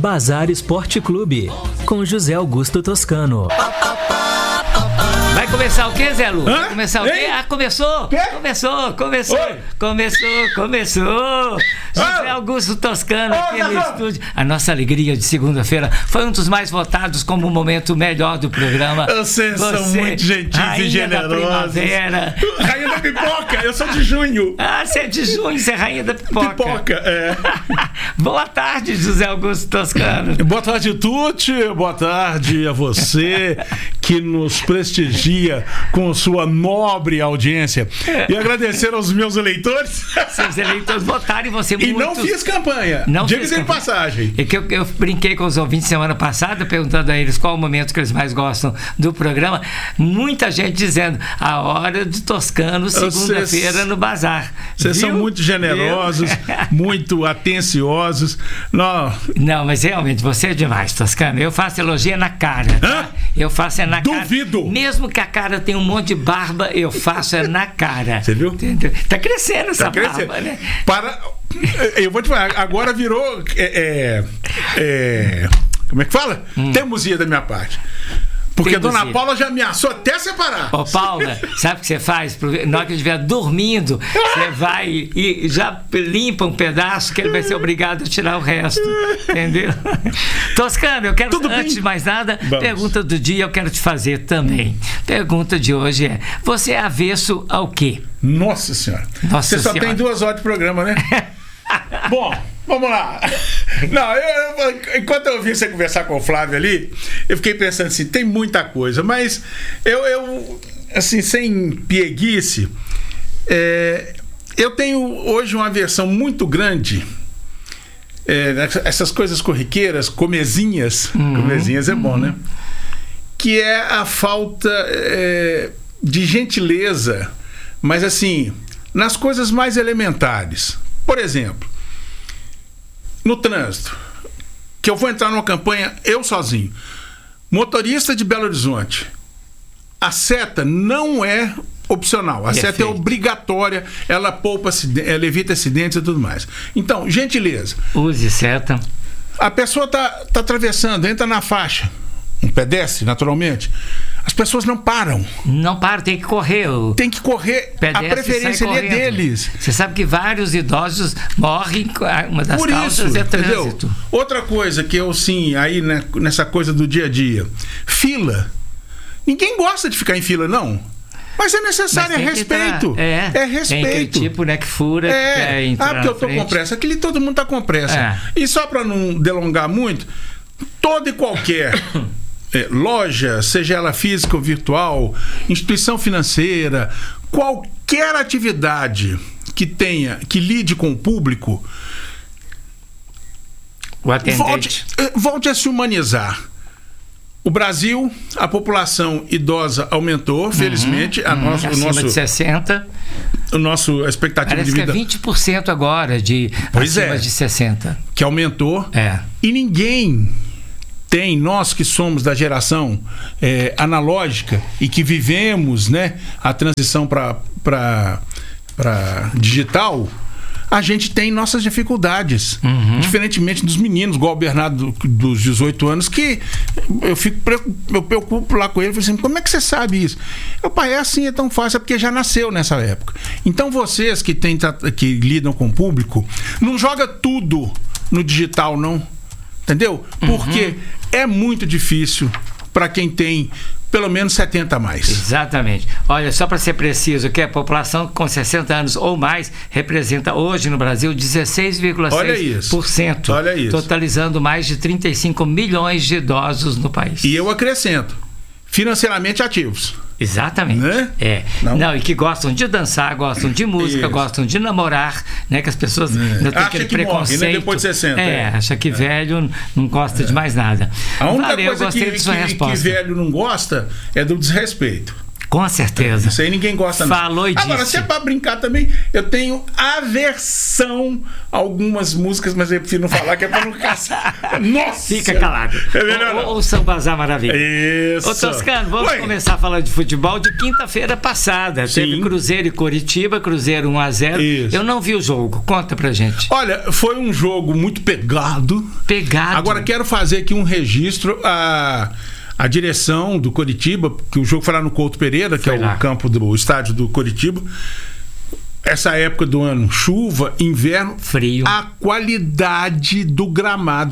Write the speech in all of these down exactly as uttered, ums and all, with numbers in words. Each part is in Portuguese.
Bazar Esporte Clube, com José Augusto Toscano. Vai começar o quê, Zé Lu? Vai Hã? começar o quê? Ei? Ah, começou! Quê? Começou, começou! Oi? Começou, começou! José Augusto Toscano Ô, aqui no Zé Lu! estúdio. A nossa alegria de segunda-feira foi um dos mais votados como o momento melhor do programa. Vocês são muito gentis rainha e generosos. Da primavera. Rainha da pipoca, eu sou de junho. Ah, você é de junho, você é rainha da pipoca. Pipoca, é. Boa tarde, José Augusto Toscano. Boa tarde, Tuti. Boa tarde a você que nos prestigia com sua nobre audiência. E agradecer aos meus eleitores. Seus eleitores votaram em você muito. E não fiz campanha. Não Diga fiz de campanha. passagem. É que eu, eu brinquei com os ouvintes semana passada, perguntando a eles qual o momento que eles mais gostam do programa. Muita gente dizendo a hora de Toscano, segunda-feira no Bazar. Vocês são Viu? muito generosos, Viu? muito atenciosos. Não, Não, mas realmente você é demais, Toscano. Eu faço elogio na cara, tá? Hã? Eu faço é na Duvido. cara. Mesmo que a cara tenha um monte de barba, eu faço é na cara. Você viu? Entendeu? Tá crescendo essa Tá crescendo. barba, né? Para, eu vou te falar, agora virou. É, é, é, como é que fala? Hum. Teimosia da minha parte. Porque a Teimosia. Dona Paula já ameaçou até separar. Ô, Paula, sabe o que você faz? Na hora que ele estiver dormindo, você vai e já limpa um pedaço que ele vai ser obrigado a tirar o resto. Entendeu? Toscano, eu quero, Tudo bem? antes de mais nada, Vamos. pergunta do dia eu quero te fazer também. Pergunta de hoje é: você é avesso ao quê? Nossa Senhora. Nossa Você só Senhora. tem duas horas de programa, né? Bom, vamos lá. Não, eu, eu- enquanto eu ouvi você conversar com o Flávio ali, eu fiquei pensando assim, tem muita coisa, mas eu, eu assim, sem pieguice, é, eu tenho hoje uma aversão muito grande, é, essas coisas corriqueiras, comezinhas, comezinhas é bom, né? Que é a falta é, de gentileza, mas assim, nas coisas mais elementares. Por exemplo, no trânsito, que eu vou entrar numa campanha eu sozinho. Motorista de Belo Horizonte, a seta não é opcional, a seta é Perfeito. obrigatória, ela poupa, aciden- ela evita acidentes e tudo mais. Então, gentileza, Use seta. a pessoa tá, tá atravessando, entra na faixa, um pedestre, naturalmente, as pessoas não param, Não para, tem que correr. O tem que correr, pedestre a preferência sai ali é correndo. deles. Você sabe que vários idosos morrem, uma das Por isso, causas é entendeu? trânsito. Outra coisa que eu, sim, aí né, nessa coisa do dia a dia, fila. Ninguém gosta de ficar em fila, não. Mas é necessário, é Mas tem que respeito. entrar. É, é tem aquele respeito. tipo, né, que fura, que quer É, entrar ah, porque eu na tô frente. com pressa. Aquele todo mundo tá com pressa. É. E só para não delongar muito, toda e qualquer é, loja, seja ela física ou virtual, instituição financeira, qualquer atividade que tenha, que lide com o público, O atendente. volte, eh, volte a se humanizar. O Brasil, a população idosa aumentou, felizmente. A nosso, o Acima nosso, de sessenta. o nosso a expectativa Parece de que é vida vinte por cento agora de Pois acima é. de sessenta. que aumentou. É. E ninguém tem, nós que somos da geração eh, analógica e que vivemos, né, a transição para para digital, a gente tem nossas dificuldades. Uhum. Diferentemente dos meninos, igual o Bernardo dos dezoito anos, que eu fico preocup- eu preocupo lá com ele, eu falo assim, como é que você sabe isso? Eu, pai, é assim, é tão fácil, é porque já nasceu nessa época. Então vocês que, tem, que lidam com o público, não joga tudo no digital, não. Entendeu? Porque é muito difícil para quem tem pelo menos setenta a mais. Exatamente. Olha, só para ser preciso, que a população com sessenta anos ou mais representa hoje no Brasil dezesseis vírgula seis por cento. Olha isso. Totalizando mais de trinta e cinco milhões de idosos no país. E eu acrescento, financeiramente ativos. Exatamente. Né? É. Não. Não. e que gostam de dançar, gostam de música, Isso. gostam de namorar, né? Que as pessoas ainda têm Acha aquele que morre, né? preconceito. Depois de sessenta, É, é. acha que velho não gosta de mais nada. A única Valeu, coisa gostei que, da sua que, resposta. que velho não gosta é do desrespeito. Com certeza. Isso aí ninguém gosta. Falou e disse. Agora, se é pra brincar também, eu tenho aversão a algumas músicas, mas eu prefiro não falar, que é pra não caçar. Nossa! Fica calado. É melhor não. Ou, ou São Bazar Maravilha. Isso. Ô, Toscano, vamos Oi. começar falando de futebol de quinta-feira passada. Sim. Teve Cruzeiro e Coritiba, Cruzeiro um a zero. Isso. Eu não vi o jogo. Conta pra gente. Olha, foi um jogo muito pegado. Pegado. Agora, quero fazer aqui um registro. A, a direção do Coritiba, que o jogo foi lá no Couto Pereira, que Foi é lá. o campo do o estádio do Coritiba. Essa época do ano, chuva, inverno, Frio. a qualidade do gramado.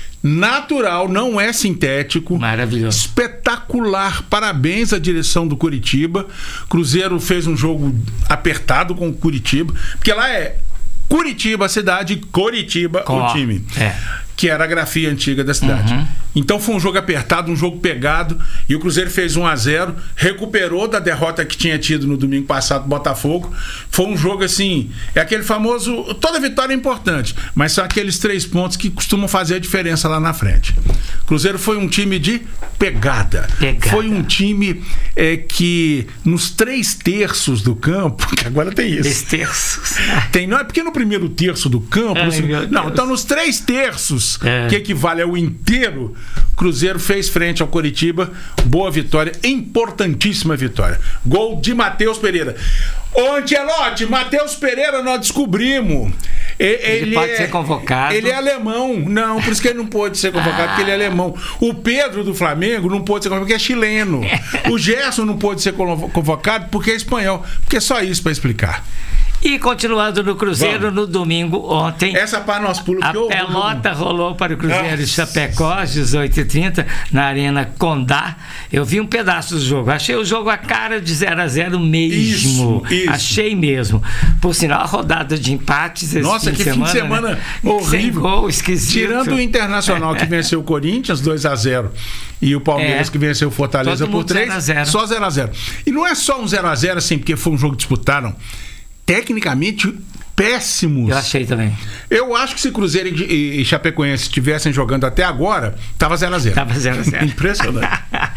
Natural, não é sintético. Maravilhoso. Espetacular. Parabéns à direção do Coritiba. Cruzeiro fez um jogo apertado com o Coritiba, porque lá é Curitiba, a cidade, Coritiba, Com- o time. É. Que era a grafia antiga da cidade. Uhum. Então foi um jogo apertado, um jogo pegado, e o Cruzeiro fez um a zero, recuperou da derrota que tinha tido no domingo passado do Botafogo. Foi um jogo assim, é aquele famoso, toda vitória é importante, mas são aqueles três pontos que costumam fazer a diferença lá na frente. O Cruzeiro foi um time de pegada. Pegada. Foi um time é, que nos três terços do campo, que agora tem isso. Três terços. Tem, não é porque no primeiro terço do campo. Ai, no segundo- meu não, Deus. então nos três terços, É. que equivale ao inteiro, Cruzeiro fez frente ao Coritiba. Boa vitória, importantíssima vitória. Gol de Matheus Pereira. Ô, Ancelotti, Matheus Pereira nós descobrimos. E- Ele, pode é- ser convocado. Ele é alemão. Não, por isso que ele não pôde ser convocado, porque ele é alemão. O Pedro do Flamengo não pôde ser convocado, porque é chileno. O Gerson não pôde ser convo- convocado porque é espanhol. Porque é só isso para explicar. E continuando no Cruzeiro, Vamos. no domingo, ontem. Essa para nós pulos A que eu- pelota rolou para o Cruzeiro Nossa. de Chapecó às dezoito e trinta na Arena Condá. Eu vi um pedaço do jogo. Achei o jogo a cara de zero a zero mesmo. Isso, isso. Achei mesmo. Por sinal, a rodada de empates esse Nossa, fim que de fim de semana, semana né? horrível. Sem gol, esquisito. Tirando o Internacional que venceu o Corinthians dois a zero e o Palmeiras É. que venceu o Fortaleza Todo por mundo três, zero a zero. só zero a zero. E não é só um zero a zero assim, porque foi um jogo que disputaram tecnicamente péssimos. Eu achei também. Eu acho que se Cruzeiro e, e Chapecoense estivessem jogando até agora, tava zero a zero. Tava zero a zero. Impressionante.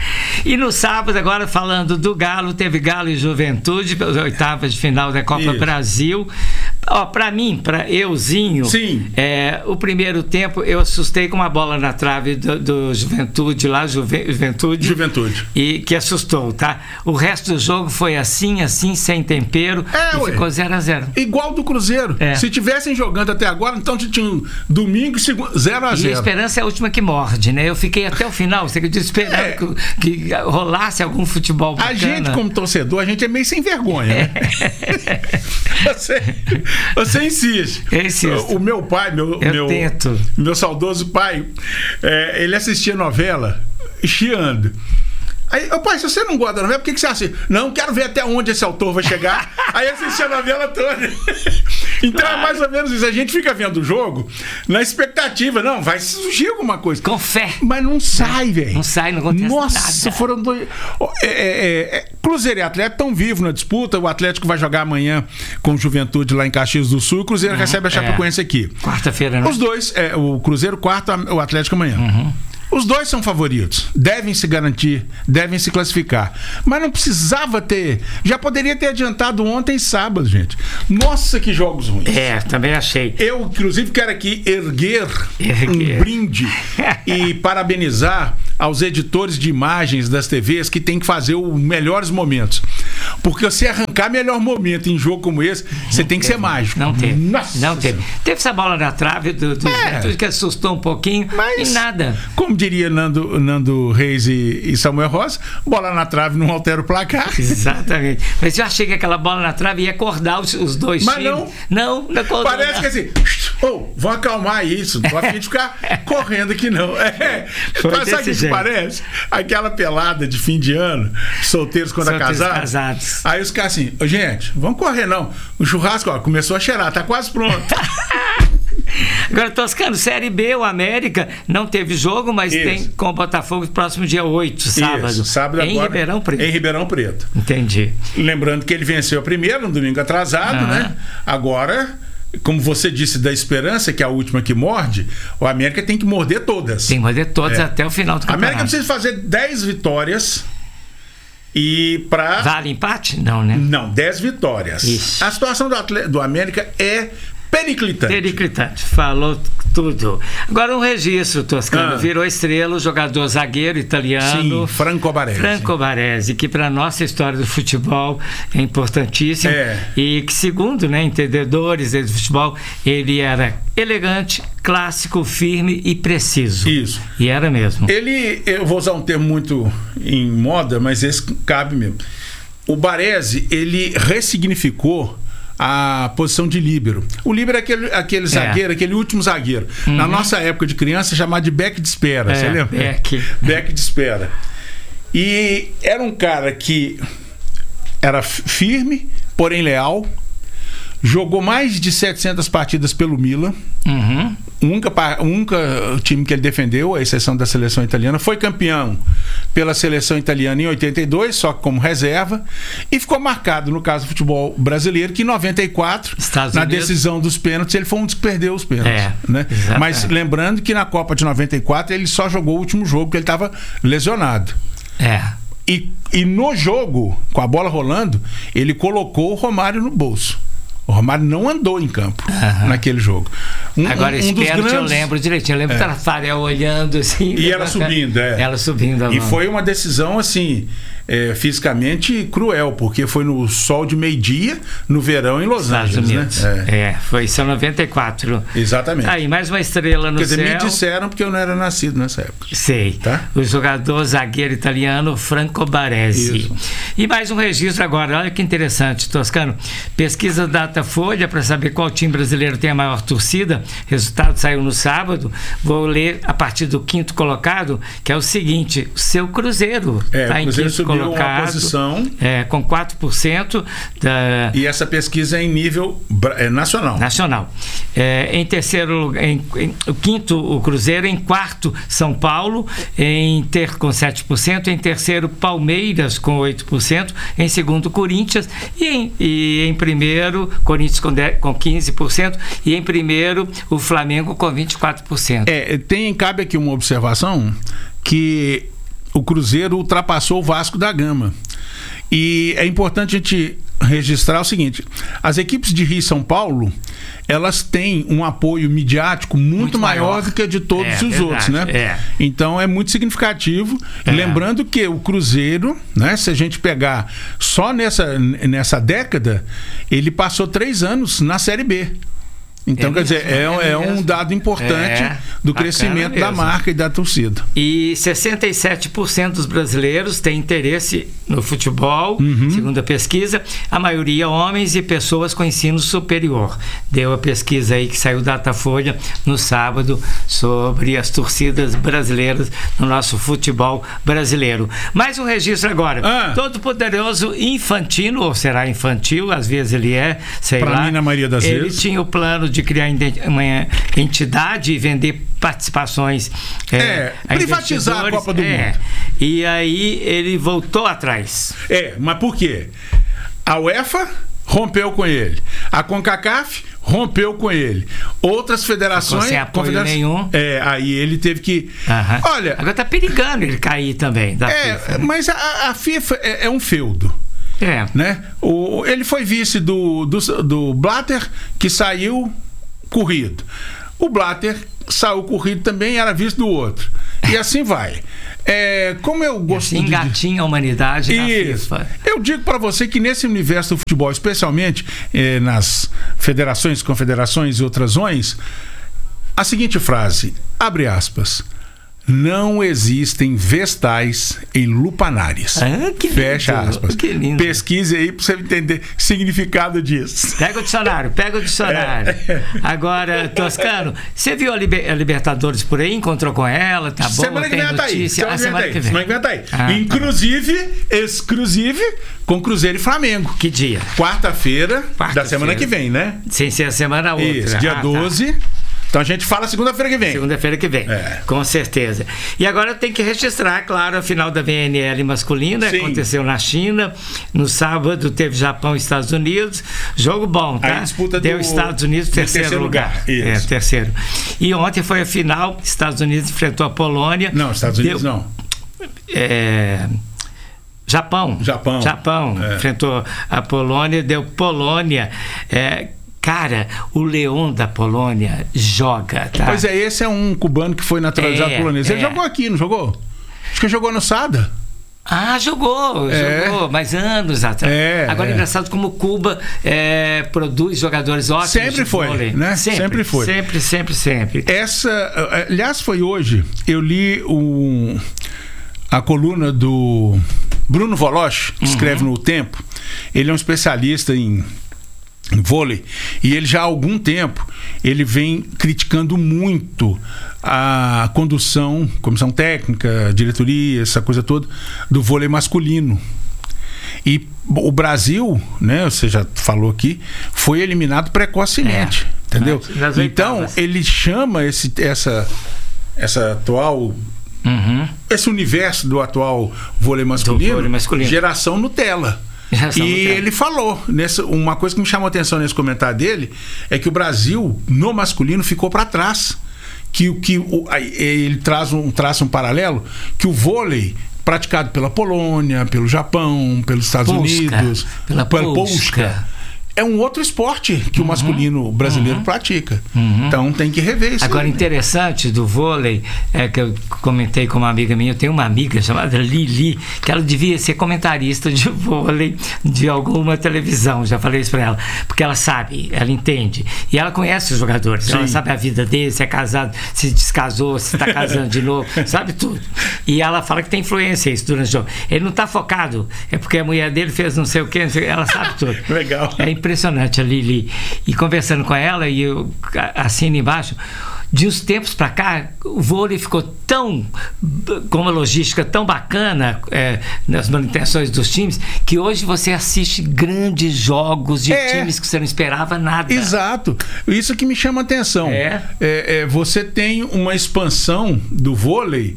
E no sábado, agora falando do Galo, teve Galo e Juventude pelas oitavas de final da Copa Isso. Brasil. Ó, pra mim, pra euzinho, Sim. é, o primeiro tempo eu assustei com uma bola na trave do, do Juventude lá, Juve, Juventude. Juventude. E que assustou, tá? O resto do jogo foi assim, assim, sem tempero. É, e ué. ficou zero a zero. Igual do Cruzeiro. É. Se tivessem jogando até agora, então tinha um domingo e zero a E a zero. esperança é a última que morde, né? Eu fiquei até o final, você acredita, esperando É. que, que rolasse algum futebol bacana. A gente, como torcedor, a gente é meio sem vergonha, né? você, você insiste. Eu insisto. O meu pai, meu, Eu meu, tento. meu saudoso pai, é, ele assistia novela chiando. Aí, ô pai, se você não gosta da novela, por que, que você assiste? Não, quero ver até onde esse autor vai chegar. Aí assistia a novela toda. Então é mais ou menos isso. A gente fica vendo o jogo na expectativa. Não, vai surgir alguma coisa. Com fé. Mas não sai, velho. Não sai, não acontece Nossa, nada. foram dois. Ó, é, é, é, Cruzeiro e Atlético estão vivos na disputa. O Atlético vai jogar amanhã com o Juventude lá em Caxias do Sul. E o Cruzeiro recebe a Chapecoense aqui. Quarta-feira, né? Os dois, é, o Cruzeiro quarto, o Atlético amanhã. Uhum. Os dois são favoritos, devem se garantir, devem se classificar. Mas não precisava ter. Já poderia ter adiantado ontem, sábado, gente. Nossa, que jogos ruins. É, também achei. Eu, inclusive, quero aqui erguer, Erguer. um brinde e parabenizar aos editores de imagens das T Vs que tem que fazer os melhores momentos. Porque você arrancar melhor momento em jogo como esse, você tem que ser mágico. Não teve. Nossa Não teve. Senhora. Teve essa bola na trave do, do É. Juventude que assustou um pouquinho Mas, e nada. como diria Nando, Nando Reis e, e Samuel Rosa, bola na trave não altera o placar. Exatamente. Mas eu achei que aquela bola na trave ia acordar os, os dois Mas times. não. Não, não acordou. Parece não. que assim, oh, vão acalmar isso, não pode ficar correndo aqui não. É. Foi Mas sabe o desse que jeito. parece? Aquela pelada de fim de ano, solteiros quando é Solteiros casado. casados. Aí os caras assim, ô, gente, vamos correr não. O churrasco, ó, começou a cheirar, tá quase pronto. Agora, Toscano, Série B, o América não teve jogo, mas Isso. tem com o Botafogo no próximo dia oito, sábado. Isso, sábado em agora, Ribeirão Preto. Em Ribeirão Preto. Entendi. Lembrando que ele venceu a primeira, no domingo atrasado, Aham. né? Agora, como você disse da esperança, que é a última que morde, o América tem que morder todas. Tem que fazer todos É. até o final do A América campeonato. precisa fazer dez vitórias E para Vale empate? Não, né? Não, dez vitórias. Ixi. A situação do, atle... do América é periclitante. Periclitante, falou tudo. Agora um registro, Toscano. Ah. Virou estrela o jogador zagueiro italiano. Sim, Franco Baresi. Franco Baresi, que para a nossa história do futebol é importantíssimo. É. E que, segundo, né, entendedores do futebol, ele era elegante, clássico, firme e preciso. Isso. E era mesmo. Ele, eu vou usar um termo muito em moda, mas esse cabe mesmo. O Baresi, ele ressignificou a posição de líbero. O líbero é aquele, aquele É. zagueiro, aquele último zagueiro. Uhum. Na nossa época de criança, chamado de back de espera. É, Você lembra? back. Back de espera. E era um cara que era firme, porém leal. Jogou mais de setecentas partidas pelo Milan. Uhum. Nunca, nunca o time que ele defendeu, a exceção da seleção italiana, foi campeão pela seleção italiana em oitenta e dois, só que como reserva, e ficou marcado, no caso do futebol brasileiro, que em noventa e quatro, Estados na Unidos. decisão dos pênaltis, ele foi um dos que perdeu os pênaltis. É, né? exatamente. Mas lembrando que na Copa de noventa e quatro ele só jogou o último jogo, porque ele estava lesionado. É. E, e no jogo, com a bola rolando, ele colocou o Romário no bolso. O Romário não andou em campo Aham. naquele jogo. Um, Agora, um, esse um dos pênalti eu grandes... lembro direitinho. Eu lembro É. do Tafarel olhando assim. E ela subindo, é. Ela subindo. a E mão. foi uma decisão, assim, é, fisicamente cruel, porque foi no sol de meio-dia, no verão, em Los Estados Angeles, Unidos. né? É. É, foi isso em noventa e quatro. Exatamente. Aí, mais uma estrela no Quer dizer, céu. me disseram porque eu não era nascido nessa época. Sei. Tá? O jogador zagueiro italiano Franco Baresi. Isso. E mais um registro agora, olha que interessante, Toscano. Pesquisa Datafolha para saber qual time brasileiro tem a maior torcida. Resultado saiu no sábado. Vou ler a partir do quinto colocado, que é o seguinte: o seu Cruzeiro É, está o em Cruzeiro quinto subiu colocado. uma posição. É, com quatro por cento da. E essa pesquisa é em nível bra- é, nacional. Nacional. É, em terceiro lugar, em, em, o quinto, o Cruzeiro. Em quarto, São Paulo, em ter com sete por cento. Em terceiro, Palmeiras, com oito por cento. Em segundo, Corinthians. E em, e em primeiro, Corinthians com, dez, com quinze por cento. E em primeiro, o Flamengo com vinte e quatro por cento. É, tem, cabe aqui uma observação que o Cruzeiro ultrapassou o Vasco da Gama. E é importante a gente registrar o seguinte: as equipes de Rio e São Paulo, elas têm um apoio midiático muito, Muito maior, maior do que de todos É, os verdade, outros, né? é. Então é muito significativo. É. Lembrando que o Cruzeiro, né, se a gente pegar só nessa, nessa década, ele passou três anos na Série B. Então, É quer mesmo, dizer, é, é é um mesmo. dado importante É, do bacana crescimento da mesmo. marca e da torcida. E sessenta e sete por cento dos brasileiros têm interesse no futebol, Uhum. segundo a pesquisa, a maioria homens e pessoas com ensino superior. Deu a pesquisa aí que saiu da Datafolha no sábado sobre as torcidas brasileiras no nosso futebol brasileiro. Mais um registro agora. Ah. Todo poderoso Infantino, ou será infantil, às vezes ele é, sei Pra lá. mim, na maioria das ele vezes. tinha o plano de criar uma entidade e vender participações. É, a privatizar a investidores. Copa do É. Mundo. E aí ele voltou atrás. É, mas por quê? A UEFA rompeu com ele. A CONCACAF rompeu com ele. Outras federações... Ficou sem apoio confederações- nenhum. É, aí ele teve que... Aham. Olha, Agora tá perigando ele cair também da é, FIFA, né? mas a, a FIFA é, é um feudo. É. Né? O, ele foi vice do, do, do Blatter, que saiu corrido. O Blatter saiu corrido também, era vice do outro. E assim vai. É, como eu E gosto assim de... engatinha a humanidade na Isso. FIFA. Eu digo para você que nesse universo do futebol, especialmente eh, nas federações, confederações e outras zonas, a seguinte frase, abre aspas: não existem vestais em lupanares. Ah, que Fecha lindo, aspas. que lindo. Pesquise aí para você entender o significado disso. Pega o dicionário, pega o dicionário. É. Agora, Toscano, você viu a, Liber- a Libertadores por aí? Encontrou com ela? Tá bom? Semana que Tem vem tá aí. notícia? Ah, semana que vem. Semana que vem tá aí. Ah, tá Inclusive, exclusive, com Cruzeiro e Flamengo. Que dia? Quarta-feira da Quarta-feira. semana que vem, né? Sem ser a semana outra. Isso, dia Ah, tá. doze. Então a gente fala segunda-feira que vem. Segunda-feira que vem, É. com certeza. E agora tem que registrar, claro, a final da V N L masculina, Sim. aconteceu na China. No sábado teve Japão e Estados Unidos. Jogo bom, tá? Aí disputa Deu do- Estados Unidos do terceiro, terceiro lugar. lugar. É, Isso. terceiro. E ontem foi a final, Estados Unidos enfrentou a Polônia. Não, Estados Unidos Deu- não. É... Japão. Japão. Japão. É. Enfrentou a Polônia, deu Polônia. É, cara, o Leão da Polônia joga, tá? Pois é, esse é um cubano que foi naturalizado é, polonês. Ele é. jogou aqui, não jogou? Acho que jogou no Sada. Ah, jogou, é. jogou, mas anos atrás. É, Agora é engraçado como Cuba é, produz jogadores ótimos. Sempre foi, vôlei. né? Sempre, sempre foi. Sempre, sempre, sempre. Essa, aliás, foi hoje, eu li um, a coluna do Bruno Voloch, que escreve uhum. no O Tempo. Ele é um especialista em vôlei, e ele já há algum tempo ele vem criticando muito a condução, comissão técnica, diretoria, essa coisa toda do vôlei masculino. E o Brasil, né, você já falou aqui, foi eliminado precocemente, é, entendeu? Então ele chama esse, essa, essa atual uhum. esse universo do atual vôlei masculino, vôlei masculino. Geração Nutella. E ele falou, nessa, uma coisa que me chamou a atenção nesse comentário dele é que o Brasil, no masculino, ficou para trás. Que, que o, ele traz um, traça um paralelo, que o vôlei praticado pela Polônia, pelo Japão, pelos Estados Polska, Unidos, pela pela Polska. Polska, é um outro esporte que uhum, o masculino brasileiro uhum, pratica. Uhum. Então tem que rever isso. Agora, aí, interessante do vôlei, é que eu comentei com uma amiga minha, eu tenho uma amiga chamada Lili, que ela devia ser comentarista de vôlei de alguma televisão, já falei isso pra ela, porque ela sabe, ela entende, e ela conhece os jogadores, Sim. ela sabe a vida dele, se é casado, se descasou, se está casando de novo, sabe tudo. E ela fala que tem influência isso durante o jogo. Ele não está focado, é porque a mulher dele fez não sei o que, ela sabe tudo. Legal. É impressionante a Lili. E conversando com ela, e eu assino embaixo, de uns tempos para cá, o vôlei ficou tão, com uma logística tão bacana é, nas manutenções dos times, que hoje você assiste grandes jogos de é. times que você não esperava nada. Exato. Isso que me chama a atenção. É. É, é, você tem uma expansão do vôlei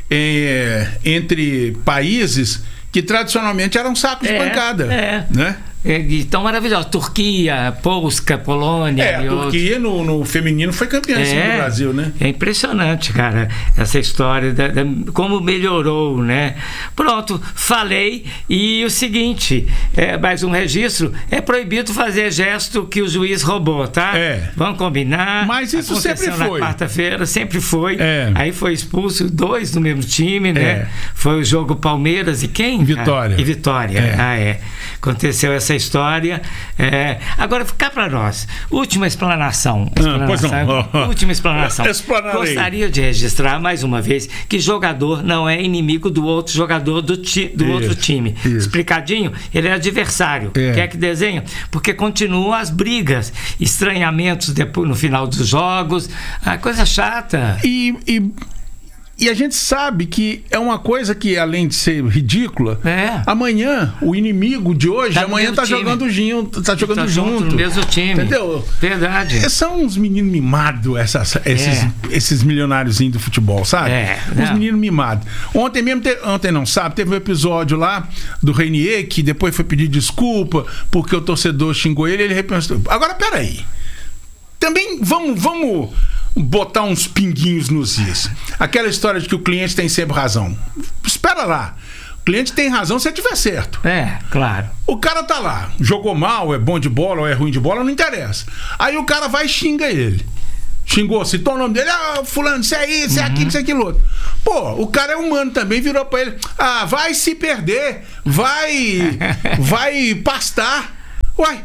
é, entre países que tradicionalmente eram sacos é, de pancada. É. Né? É, tão maravilhoso. Turquia, Polska, Polônia. É, a Turquia no, no feminino foi campeã é, do Brasil, né? É impressionante, cara, essa história, da, da, como melhorou, né? Pronto, falei. E o seguinte, é, mais um registro: é proibido fazer gesto que o juiz roubou, tá? É. Vamos combinar. Mas isso Aconteceu sempre foi. Na quarta-feira, sempre foi. É. Aí foi expulso dois do mesmo time, né? É. Foi o jogo Palmeiras e quem? Vitória. Ah, e Vitória. É. Ah, é. Aconteceu essa história. É, agora, ficar para nós. Última explanação. explanação ah, pois não. Última explanação. Explanarei. Gostaria de registrar mais uma vez que jogador não é inimigo do outro jogador do, ti, do isso, outro time. Isso. Explicadinho? Ele é adversário. É. Quer que desenhe? Porque continuam as brigas, estranhamentos depois, no final dos jogos. Ah, coisa chata. E... e... E a gente sabe que é uma coisa que, além de ser ridícula, é. amanhã, o inimigo de hoje, tá amanhã tá jogando, junto, tá jogando tá junto. No mesmo time. Entendeu? Verdade. São uns meninos mimados, essas, esses, é. esses milionáriozinhos do futebol, sabe? É. Uns meninos mimados. Ontem mesmo, te, ontem não sabe, teve um episódio lá do Reinier, que depois foi pedir desculpa porque o torcedor xingou ele, ele repensou. Agora, peraí. Também vamos... vamos botar uns pinguinhos nos is. Aquela história de que o cliente tem sempre razão. Espera lá. O cliente tem razão se ele tiver certo. É, claro. O cara tá lá, jogou mal, é bom de bola ou é ruim de bola, não interessa. Aí o cara vai e xinga ele. Xingou, citou o nome dele, ah, fulano, isso é isso, isso é aquilo, isso é aquilo outro. Pô, o cara é humano também, virou pra ele, ah, vai se perder, vai, vai pastar. Uai,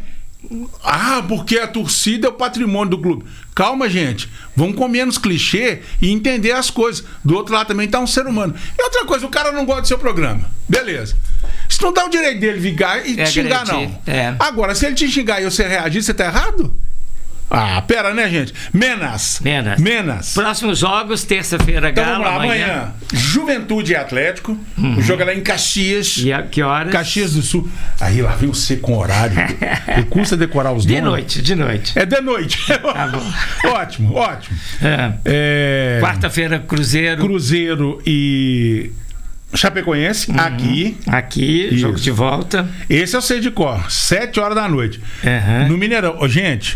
ah, porque a torcida é o patrimônio do clube. Calma, gente. Vamos com menos clichê e entender as coisas. Do outro lado também tá um ser humano. E outra coisa, o cara não gosta do seu programa. Beleza. Isso não dá o direito dele ligar e é te xingar, agredir. não. É. Agora, se ele te xingar e você reagir, você tá errado? Ah, pera, né, gente? Menas. Menas. Menas. Próximos jogos, terça-feira, então, Galo, vamos lá, amanhã. amanhã. Juventude e Atlético. Uhum. O jogo é lá em Caxias. E a que horas? Caxias do Sul. Aí lá vem você com horário. E custa decorar os de nomes. De noite, de noite. É de noite. Tá bom. Ótimo, ótimo. É. É... Quarta-feira, Cruzeiro. Cruzeiro e Chapecoense, uhum. aqui. Aqui, Isso. jogo de volta. Esse eu sei de cor. Sete horas da noite. Uhum. No Mineirão. Ô, gente,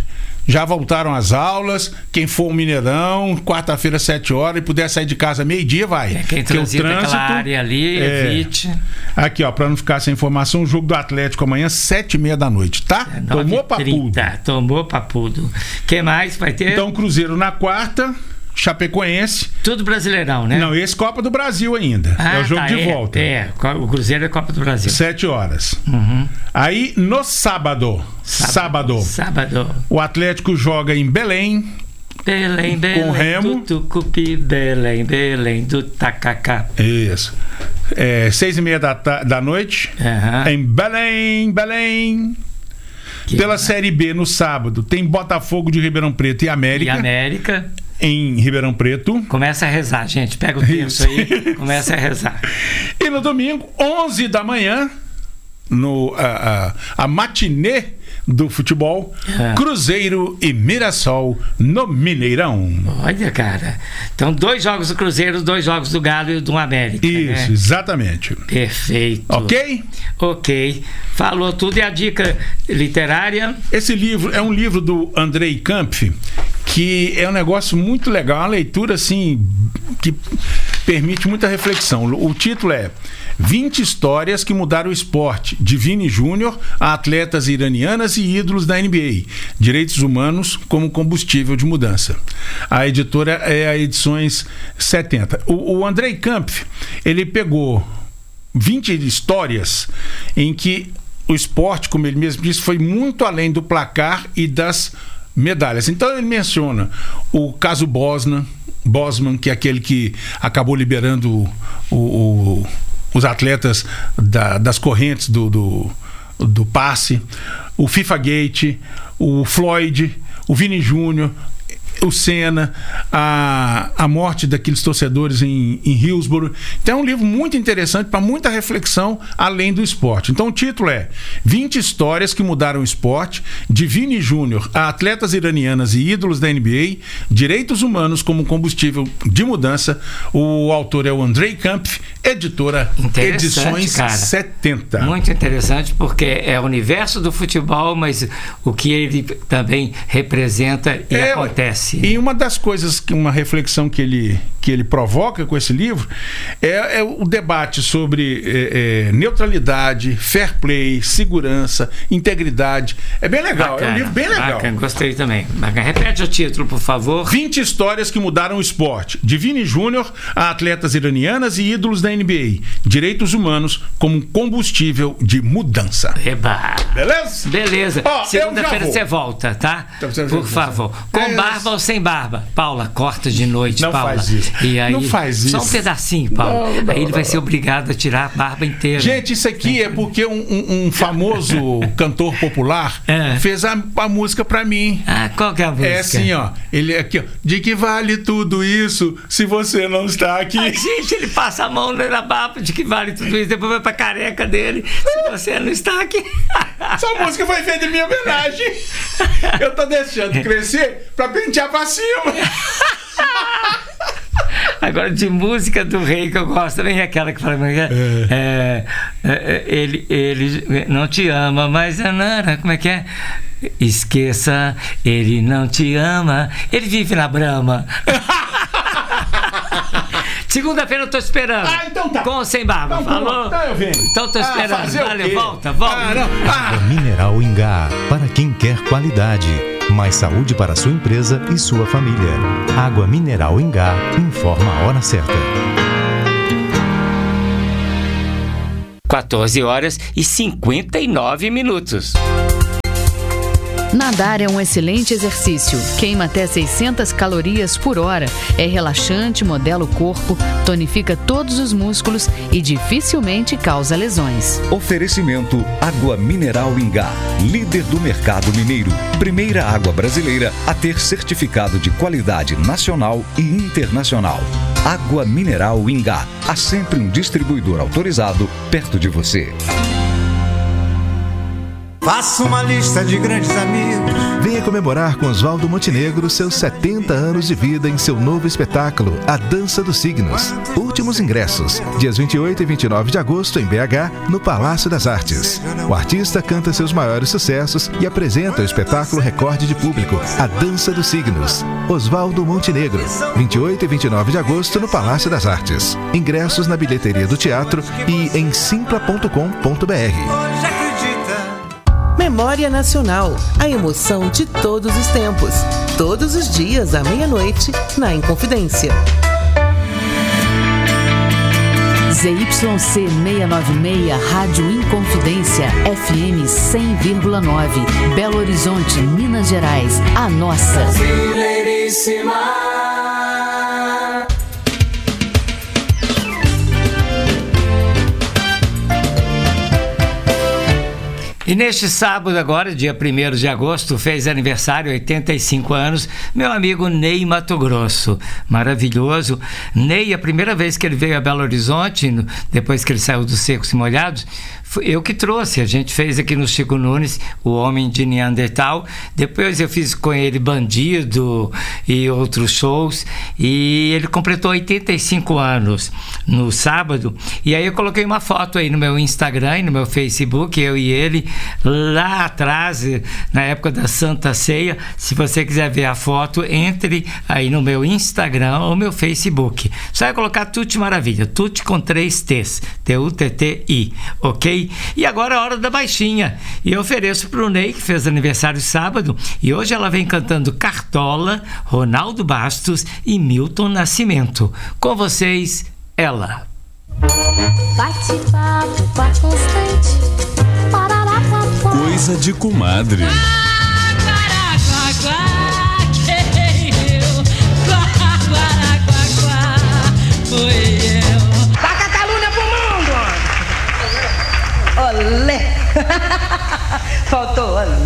Já voltaram as aulas. Quem for ao Mineirão, quarta-feira, sete horas, e puder sair de casa meio-dia, vai. É, quem transita aquela área ali, é, evite. Aqui, ó, pra não ficar sem informação, o jogo do Atlético amanhã, sete e meia da noite, tá? É, Tomou papudo. Tomou papudo. O que mais vai ter? Então, Cruzeiro na quarta, Chapecoense. Tudo Brasileirão, né? Não, esse Copa do Brasil ainda. Ah, é o jogo tá, de é, volta. É, o Cruzeiro é Copa do Brasil. Sete horas. Uhum. Aí, no sábado, sábado, sábado, o Atlético joga em Belém. Belém, Belém, com Remo. do Tucupi, Belém, Belém, do Tacacá. Isso. É, seis e meia da, da noite, uhum. em Belém, Belém. Que Pela é. Série B, no sábado, tem Botafogo de Ribeirão Preto e América. E América. Em Ribeirão Preto. Começa a rezar, gente. Pega o terço aí, começa a rezar. E no domingo, onze da manhã, no, a, a, a matinê do futebol, ah. Cruzeiro e Mirassol no Mineirão. Olha, cara. Então, dois jogos do Cruzeiro, dois jogos do Galo e do América. Isso, né? Exatamente. Perfeito. Ok? Ok. Falou tudo. E a dica literária? Esse livro é um livro do Andrei Kampf, que é um negócio muito legal, uma leitura assim que permite muita reflexão. O título é vinte histórias que mudaram o esporte, de Vini Júnior a atletas iranianas e ídolos da N B A, direitos humanos como combustível de mudança. A editora é a Edições setenta. O, o Andrei Kampf, ele pegou vinte histórias em que o esporte, como ele mesmo disse, foi muito além do placar e das medalhas. Então ele menciona o caso Bosman, Bosman, que é aquele que acabou liberando o, o, os atletas da, das correntes do, do, do passe, o FIFA Gate, o Floyd, o Vini Júnior, o Senna, a, a morte daqueles torcedores em, em Hillsborough. Então é um livro muito interessante para muita reflexão além do esporte. Então o título é vinte histórias que mudaram o esporte, de Vini Júnior a atletas iranianas e ídolos da N B A, direitos humanos como combustível de mudança. O autor é o Andrei Kampf, editora Edições cara. setenta. Muito interessante, porque é o universo do futebol, mas o que ele também representa e é, acontece. E uma das coisas, uma reflexão que ele, que ele provoca com esse livro é, é o debate sobre é, é, neutralidade, fair play, segurança, integridade. É bem legal, bacana, é um livro bem legal. Bacana, gostei também. Bacana. Repete o título, por favor. vinte histórias que mudaram o esporte, de Vini Júnior a atletas iranianas e ídolos da N B A, direitos humanos como combustível de mudança. Eba. Beleza? Beleza. Oh, segunda-feira você volta, tá? Então, você por favor. Com é barba ou sem barba? Paula, corta de noite, não Paula. Faz isso. E aí, não faz isso. Só um pedacinho, Paula. Não, não, aí ele vai não. ser obrigado a tirar a barba inteira. Gente, isso aqui é porque um, um, um famoso cantor popular é. fez a, a música pra mim. Ah, qual que é a música? É assim, ó. Ele é aqui, ó. De que vale tudo isso se você não está aqui? Ai, gente, ele passa a mão na barba. De que vale tudo isso? Depois vai pra careca dele. Se você não está aqui. Essa música foi feita em minha homenagem. Eu tô deixando crescer pra pentear pra cima. Agora, de música do rei que eu gosto também é aquela que fala é, é, é, ele, ele não te ama, mas como é que é? Esqueça, ele não te ama, ele vive na brama. Segunda-feira eu tô esperando. Ah, então tá. Com ou sem barba? Então, falou? Tá, eu venho. Então tô esperando. Ah, Valeu, volta, volta. Ah, não. Ah. Água Mineral Ingá, para quem quer qualidade. Mais saúde para sua empresa e sua família. Água Mineral Ingá, informa a hora certa. quatorze horas e cinquenta e nove minutos. Nadar é um excelente exercício. Queima até seiscentas calorias por hora. É relaxante, modela o corpo, tonifica todos os músculos e dificilmente causa lesões. Oferecimento Água Mineral Ingá, líder do mercado mineiro. Primeira água brasileira a ter certificado de qualidade nacional e internacional. Água Mineral Ingá. Há sempre um distribuidor autorizado perto de você. Faça uma lista de grandes amigos. Venha comemorar com Oswaldo Montenegro seus setenta anos de vida em seu novo espetáculo, A Dança dos Signos. Últimos ingressos, dias vinte e oito e vinte e nove de agosto em B H, no Palácio das Artes. O artista canta seus maiores sucessos e apresenta o espetáculo recorde de público, A Dança dos Signos. Oswaldo Montenegro, vinte e oito e vinte e nove de agosto no Palácio das Artes. Ingressos na bilheteria do teatro e em simpla ponto com ponto b r. Memória Nacional, a emoção de todos os tempos. Todos os dias à meia-noite, na Inconfidência. Z Y C seiscentos e noventa e seis, Rádio Inconfidência, F M cem vírgula nove, Belo Horizonte, Minas Gerais, a nossa. Brasileiríssima. E neste sábado agora, dia primeiro de agosto, fez aniversário, oitenta e cinco anos, meu amigo Ney Mato Grosso. Maravilhoso. Ney, a primeira vez que ele veio a Belo Horizonte, depois que ele saiu dos Secos e Molhados, eu que trouxe. A gente fez aqui no Chico Nunes, O Homem de Neandertal. Depois eu fiz com ele Bandido e outros shows. E ele completou oitenta e cinco anos no sábado. E aí eu coloquei uma foto aí no meu Instagram e no meu Facebook, eu e ele, lá atrás, na época da Santa Ceia. Se você quiser ver a foto, entre aí no meu Instagram ou meu Facebook. Só vai colocar Tutti Maravilha, Tutti com três T's, T U T T I, ok? E agora é a hora da baixinha. E eu ofereço pro Ney, que fez aniversário sábado, e hoje ela vem cantando Cartola, Ronaldo Bastos e Milton Nascimento. Com vocês, ela. Bate-papo, papo constante. Coisa de comadre. Dá Catalunha pro mundo! Olé! Faltou olé.